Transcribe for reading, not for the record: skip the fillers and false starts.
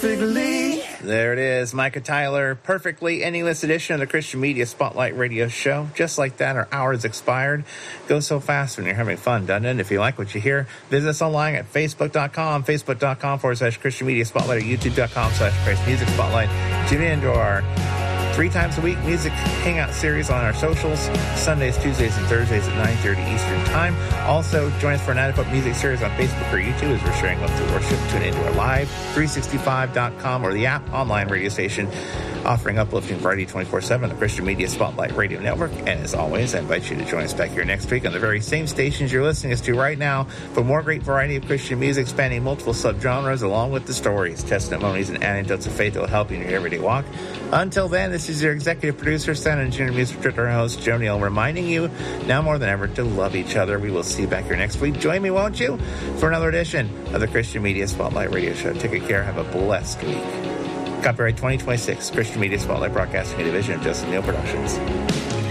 There it is, Micah Tyler, perfectly ending this edition of the Christian Media Spotlight Radio Show. Just like that, our hour has expired. Goes so fast when you're having fun, doesn't it? If you like what you hear, visit us online at facebook.com/Christian Media Spotlight, or youtube.com/Christ Music Spotlight. Tune in to our 3 times a week music hangout series on our socials, Sundays, Tuesdays, and Thursdays at 9:30 Eastern Time. Also, join us for an adequate music series on Facebook or YouTube as we're sharing love to worship. Tune into our live 365.com or the app online radio station offering uplifting variety 24/7, the Christian Media Spotlight Radio Network. And as always, I invite you to join us back here next week on the very same stations you're listening to right now for more great variety of Christian music spanning multiple subgenres, along with the stories, testimonies, and anecdotes of faith that will help you in your everyday walk. Until then, this is your executive producer, sound engineer, music director, and host, Joe Neal, reminding you now more than ever to love each other. We will see you back here next week. Join me, won't you, for another edition of the Christian Media Spotlight Radio Show. Take good care. Have a blessed week. Copyright 2026, Christian Media Spotlight Broadcasting, a division of Joseph Neal Productions.